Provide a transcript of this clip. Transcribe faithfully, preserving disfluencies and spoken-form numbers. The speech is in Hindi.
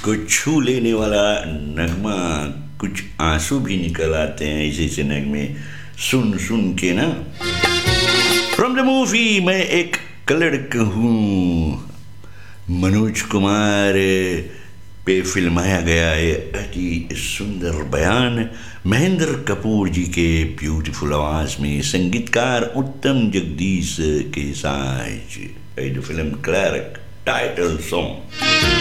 को छू लेने वाला नगमा, कुछ आंसू भी निकल आते हैं ऐसे से नगमे सुन सुन के ना। फ्रॉम द मूवी मैं एक कलड़क हूँ, मनोज कुमार पे फिल्माया गया है अति सुंदर बयान महेंद्र कपूर जी के ब्यूटीफुल आवाज में, संगीतकार उत्तम जगदीश के साथ। Film clerk title song.